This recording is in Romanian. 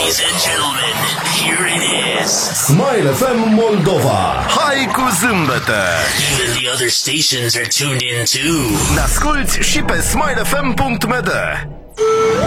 Ladies and gentlemen, here it is. Smile FM Moldova. Hai cu zâmbete! Even the other stations are tuned in too. Ne asculti și pe smilefm.md.